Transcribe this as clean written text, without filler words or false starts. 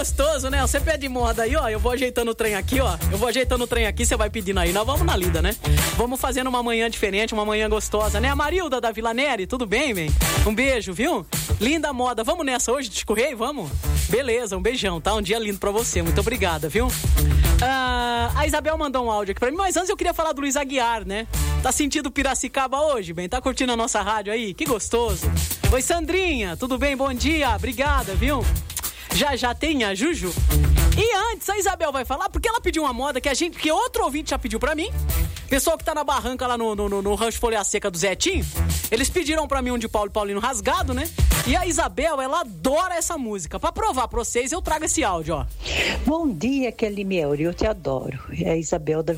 gostoso, né? Você pede moda aí, ó. Eu vou ajeitando o trem aqui, ó. Você vai pedindo aí. Nós vamos na lida, né? Vamos fazendo uma manhã diferente, uma manhã gostosa, né? A Marilda da Vila Neri, tudo bem, bem? Um beijo, viu? Linda moda. Vamos nessa hoje de Correio? Vamos? Beleza, um beijão, tá? Um dia lindo pra você. Muito obrigada, viu? A Isabel mandou um áudio aqui pra mim, mas antes eu queria falar do Luiz Aguiar, né? Tá sentindo Piracicaba hoje, bem? Tá curtindo a nossa rádio aí? Que gostoso. Oi, Sandrinha, tudo bem? Bom dia, obrigada, viu? Já tem a Juju? E antes, a Isabel vai falar, porque ela pediu uma moda que outro ouvinte já pediu pra mim. Pessoal que tá na barranca lá no Rancho Folha Seca do Zetinho, eles pediram pra mim um de Paulo e Paulino rasgado, né? E a Isabel, ela adora essa música. Pra provar pra vocês, eu trago esse áudio, ó. Bom dia, Kelly Melri, eu te adoro. É a Isabel da